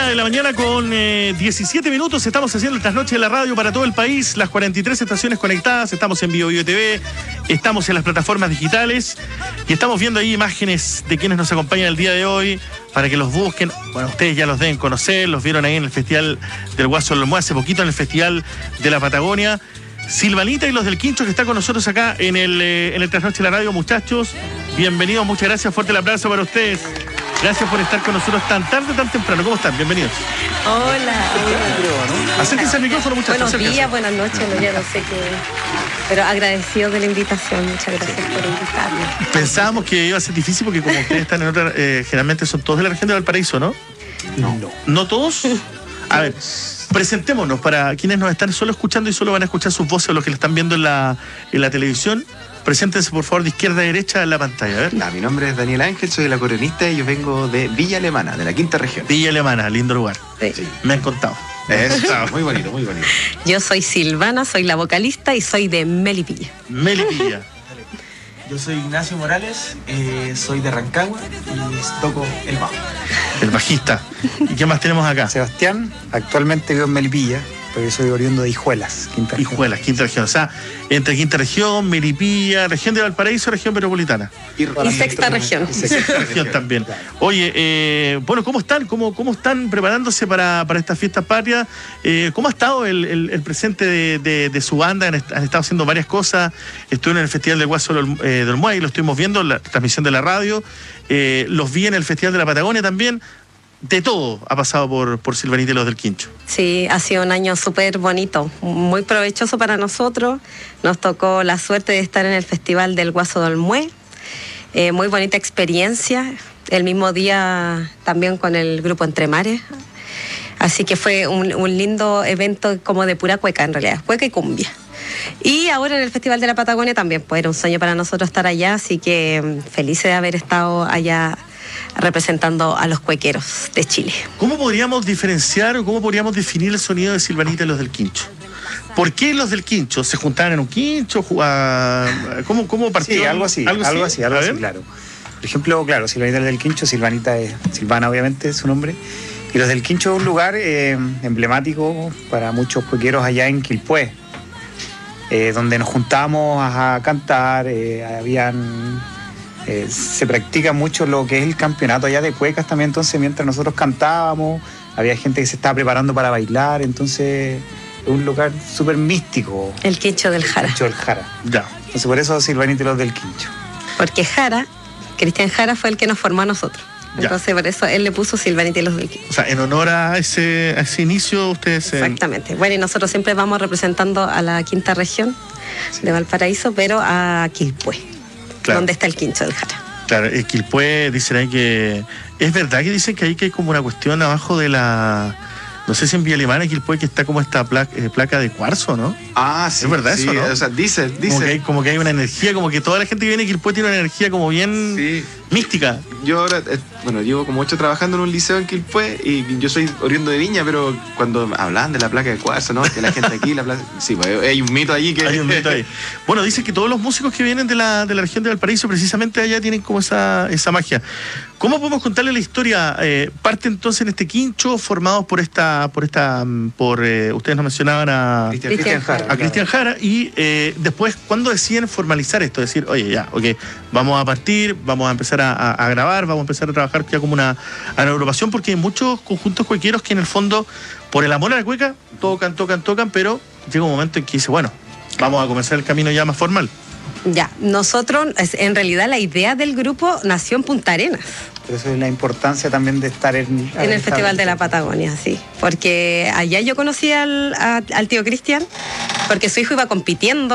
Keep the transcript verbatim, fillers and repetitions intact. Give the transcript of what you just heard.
de la mañana con eh, diecisiete minutos. Estamos haciendo el trasnoche de la radio para todo el país. Las cuarenta y tres estaciones conectadas. Estamos en Bio Bio T V. Estamos en las plataformas digitales. Y estamos viendo ahí imágenes de quienes nos acompañan el día de hoy para que los busquen. Bueno, ustedes ya los deben conocer. Los vieron ahí en el Festival del Guaso del Mue hace poquito, en el Festival de la Patagonia. Silvanita y los del Quincho, que está con nosotros acá en el, eh, en el trasnoche de la radio. Muchachos, bienvenidos, muchas gracias. Fuerte el aplauso para ustedes. Gracias por estar con nosotros tan tarde, tan temprano. ¿Cómo están? Bienvenidos. Hola. Acérquense al micrófono, muchachos. Buenos acérquense. días, buenas noches, no, ya no sé qué. Pero agradecido de la invitación, muchas gracias por invitarme. Pensábamos que iba a ser difícil porque como ustedes están en otra, eh, generalmente son todos de la región de Valparaíso, ¿no? No. ¿No todos? A ver, presentémonos para quienes nos están solo escuchando y solo van a escuchar sus voces o los que lo están viendo en la, en la televisión. Preséntense, por favor, de izquierda a derecha en la pantalla. A ver. Ah, mi nombre es Daniel Ángel, soy el acordeonista y yo vengo de Villa Alemana, de la quinta región. Villa Alemana, lindo lugar. Sí. Sí. Me han contado. Es muy bonito, muy bonito. Yo soy Silvana, soy la vocalista y soy de Melipilla. Melipilla. Yo soy Ignacio Morales, eh, soy de Rancagua y toco el bajo. El bajista. ¿Y qué más tenemos acá? Sebastián, actualmente vivo en Melipilla, pero yo soy oriundo de Hijuelas, quinta región. Hijuelas, quinta región. O sea, entre quinta región, Melipilla, región de Valparaíso, región metropolitana. Y sexta región. Y sexta Sexta región también. Oye, eh, bueno, ¿cómo están? ¿Cómo, cómo están preparándose para, para estas fiestas patrias? Eh, ¿Cómo ha estado el, el, el presente de, de, de su banda? Han, est- han estado haciendo varias cosas. Estuvieron en el Festival del Guaso del, eh, del Mue, y lo estuvimos viendo en la transmisión de la radio. Eh, los vi en el Festival de la Patagonia también. De todo ha pasado por, por Silvanita y los del Quincho. Sí, ha sido un año súper bonito, muy provechoso para nosotros. Nos tocó la suerte de estar en el Festival del Guaso del Mue. Eh, muy bonita experiencia. El mismo día también con el grupo Entre Mares. Así que fue un, un lindo evento como de pura cueca en realidad, cueca y cumbia. Y ahora en el Festival de la Patagonia también, pues era un sueño para nosotros estar allá, así que mm, felices de haber estado allá representando a los cuequeros de Chile. ¿Cómo podríamos diferenciar o cómo podríamos definir el sonido de Silvanita y los del Quincho? ¿Por qué los del Quincho? ¿Se juntaban en un quincho? Jugaban? ¿Cómo, cómo partió? Sí, algo así, algo así, algo así, A ver. claro. Por ejemplo, claro, Silvanita del Quincho, Silvanita es Silvana, obviamente, es su nombre. Y los del Quincho es un lugar eh, emblemático para muchos cuequeros allá en Quilpué, eh, donde nos juntábamos a cantar, eh, habían... Eh, se practica mucho lo que es el campeonato allá de cuecas también, entonces mientras nosotros cantábamos, había gente que se estaba preparando para bailar, entonces es un lugar súper místico. El Quincho del Jara. Quincho del Jara. Ya. Entonces por eso Silvanita y los del Quincho. Porque Jara, Cristian Jara fue el que nos formó a nosotros. Ya. Entonces por eso él le puso Silvanita y los del Quincho. O sea, en honor a ese, a ese inicio, ustedes... eh, Exactamente. Bueno, y nosotros siempre vamos representando a la quinta región Sí. de Valparaíso, pero a Quilpué, Claro. donde está el Quincho del Jara. Claro, el Quilpué, dicen ahí que... Es verdad que dicen que ahí que hay como una cuestión abajo de la... No sé si en Villa Alemana, Quilpué, que está como esta placa, eh, placa de cuarzo, ¿no? Ah, sí. ¿Es verdad sí, eso, no? O sea, dice, Como que, hay, dice. como que hay una energía, como que toda la gente que viene a Quilpué tiene una energía como bien Sí. mística. Yo ahora, eh, bueno, llevo como ocho trabajando en un liceo en Quilpué y yo soy oriundo de Viña, pero cuando hablan de la placa de cuarzo, ¿no? Que la gente aquí, la placa... Sí, pues hay un mito allí que... Hay un mito ahí. Bueno, dicen que todos los músicos que vienen de la, de la región de Valparaíso precisamente allá tienen como esa, esa magia. ¿Cómo podemos contarle la historia? Eh, parte entonces en este quincho, formados por esta, por esta, mm, por eh, ustedes nos mencionaban a, Cristian Cristian Jara. a Cristian Jara, y eh, después, ¿cuándo deciden formalizar esto? Decir, oye, ya, ok, vamos a partir, vamos a empezar a, a- a grabar, vamos a empezar a trabajar ya como una, a una agrupación, porque hay muchos conjuntos cuequeros que en el fondo, por el amor a la cueca, tocan, tocan, tocan, pero llega un momento en que dice, bueno, vamos a comenzar el camino ya más formal. Ya, nosotros, es- en realidad la idea del grupo nació en Punta Arenas, Por eso es la importancia también de estar en... en el Festival de la Patagonia, sí. Porque allá yo conocí al, a- al tío Cristian, porque su hijo iba compitiendo